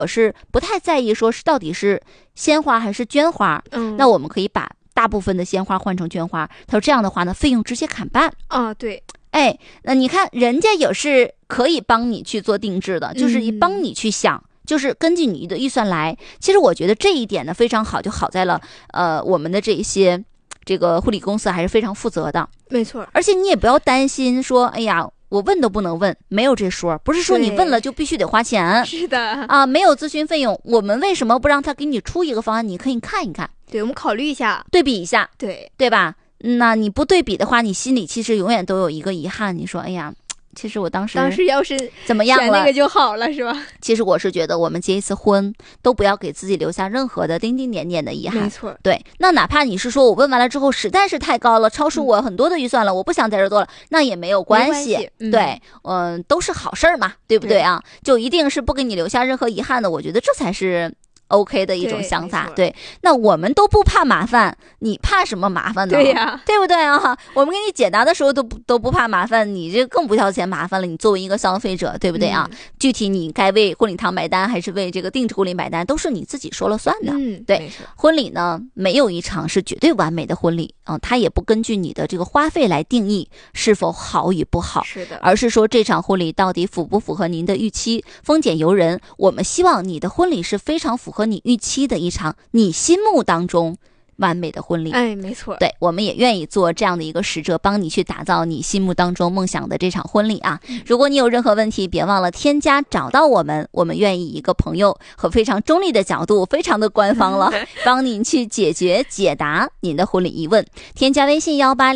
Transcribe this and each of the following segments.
我是不太在意说是到底是鲜花还是绢花，那我们可以把大部分的鲜花换成绢花。他说这样的话呢，费用直接砍半啊。对， 哎，那你看人家也是可以帮你去做定制的，就是帮你去想，就是根据你的预算来。其实我觉得这一点呢非常好，就好在了我们的这个护理公司还是非常负责的。 没错， 而且你也不要担心说，哎呀，我问都不能问，没有这说，不是说你问了就必须得花钱。 是的啊，没有咨询费用，我们为什么不让他给你出一个方案？你可以看一看， 对，我们考虑一下， 对比一下， 对吧？那你不对比的话，你心里其实永远都有一个遗憾。你说，哎呀，其实我当时要是怎么样了， 选那个就好了，是吧？ 其实我是觉得，我们结一次婚都不要给自己留下任何的丁丁点点的遗憾。 没错， 对。那哪怕你是说我问完了之后实在是太高了，超出我很多的预算了，我不想在这做了，那也没有关系。对，都是好事儿嘛，对不对啊？就一定是不给你留下任何遗憾的，我觉得这才是OK 的一种想法。对，那我们都不怕麻烦，你怕什么麻烦呢？ 对呀， 对不对啊？我们给你解答的时候都不怕麻烦，你这更不要嫌麻烦了。你作为一个消费者，对不对啊？具体你该为婚礼堂买单还是为这个定制婚礼买单，都是你自己说了算的。对，婚礼呢，没有一场是绝对完美的婚礼啊，它也不根据你的这个花费来定义是否好与不好， 是的， 而是说这场婚礼到底符不符合您的预期，丰俭由人。我们希望你的婚礼是非常符合你预期的一场你心目当中完美的婚礼。 哎，没错， 对，我们也愿意做这样的一个使者，帮你去打造你心目当中梦想的这场婚礼啊。如果你有任何问题，别忘了添加找到我们，我们愿意一个朋友和非常中立的角度，非常的官方了，帮您去解决解答您的婚礼疑问。添加微信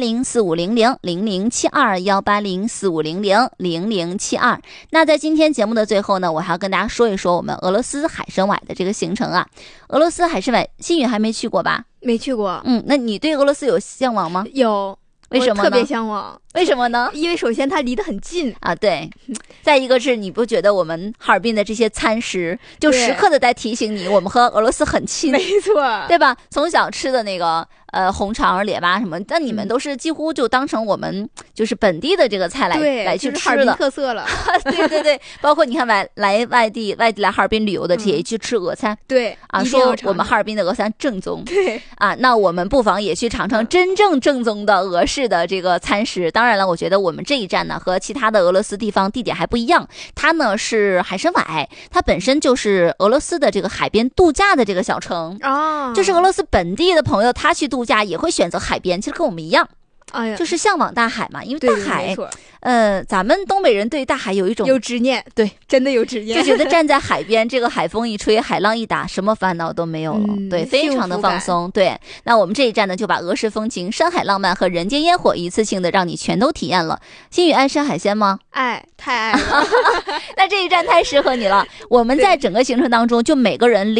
18045000072，18045000072。那在今天节目的最后呢，我还要跟大家说一说我们俄罗斯海参崴的这个行程啊。俄罗斯海参崴，新宇还没去过吧？ 没去过。 那你对俄罗斯有向往吗？ 有。 为什么呢？ 特别向往。 为什么呢？ 因为首先它离得很近啊，对。再一个是你不觉得我们哈尔滨的这些餐食就时刻的在提醒你，我们和俄罗斯很亲， 没错， 对吧？从小吃的那个红肠、列巴什么，但你们都是几乎就当成我们就是本地的这个菜来去吃的， 就是哈尔滨特色了。 对，包括你看来外地来哈尔滨旅游的，这也去吃俄餐， 对啊，说我们哈尔滨的俄餐正宗， 对啊，那我们不妨也去尝尝真正正宗的俄式的这个餐食。当然了，我觉得我们这一站呢和其他的俄罗斯地方地点还不一样，它呢是海参崴，它本身就是俄罗斯的这个海边度假的这个小城啊， 就是俄罗斯本地的朋友他去度假也会选择海边，其实跟我们一样。 哎呀， 就是向往大海嘛，因为大海，咱们东北人对大海有一种有执念， 对， 真的有执念， 就觉得站在海边，这个海风一吹，海浪一打，什么烦恼都没有了，对，非常的放松。对，那我们这一站呢，就把俄式风情、山海浪漫和人间烟火一次性的让你全都体验了。新宇爱吃海鲜吗？ 爱，太爱了。 那这一站太适合你了。我们在整个行程当中，就每个人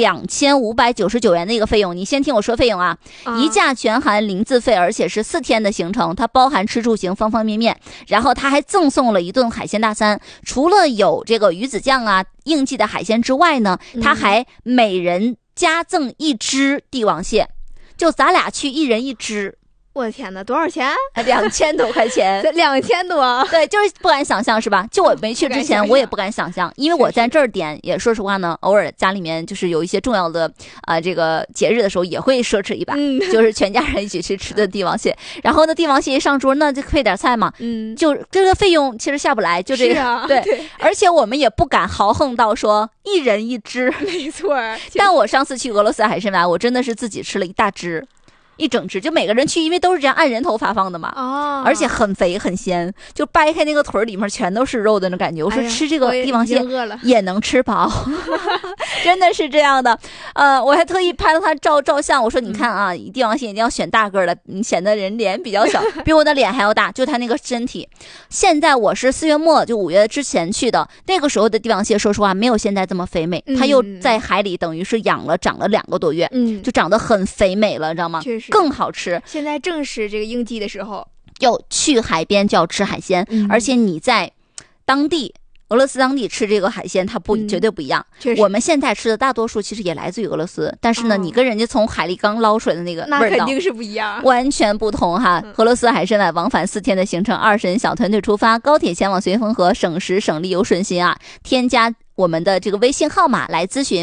2599元的一个费用。你先听我说费用啊，一价全含零自费，而且是4天的行程，它包含吃住行方方面面，然后它还赠送了一顿海鲜大餐。除了有这个鱼子酱啊应季的海鲜之外呢，它还每人加赠1只帝王蟹，就咱俩去1人1只。 我的天哪，多少钱 ？2000多块钱 ，2000多， 对，就是不敢想象，是吧？就我没去之前，我也不敢想象，因为我在这儿点，也说实话呢，偶尔家里面就是有一些重要的这个节日的时候，也会奢侈一把，就是全家人一起去吃的帝王蟹。然后呢，帝王蟹一上桌，那就配点菜嘛，就这个费用其实下不来，就这个，对，而且我们也不敢豪横到说1人1只， 没错。 但我上次去俄罗斯海参崴，我真的是自己吃了一大只。1整只，就每个人去，因为都是这样按人头发放的嘛，而且很肥很鲜，就掰开那个腿里面全都是肉的那感觉。我说吃这个帝王蟹也能吃饱，真的是这样的。我还特意拍了他照相，我说你看啊，帝王蟹一定要选大个的，你显得人脸比较小，比我的脸还要大，就他那个身体。现在我是4月末就5月之前去的，那个时候的帝王蟹说实话没有现在这么肥美，它又在海里等于是长了2个多月，就长得很肥美了，你知道吗？ 确实更好吃。 现在正是这个应季的时候， 要去海边就要吃海鲜，而且你在当地俄罗斯当地吃这个海鲜，它绝对不一样。我们现在吃的大多数其实也来自于俄罗斯，但是呢，你跟人家从海里刚捞出来的那个味道， 那肯定是不一样， 完全不同哈。俄罗斯海参崴往返4天的行程，20人小团队出发，高铁前往绥芬河，省时省力又顺心啊。添加我们的这个微信号码来咨询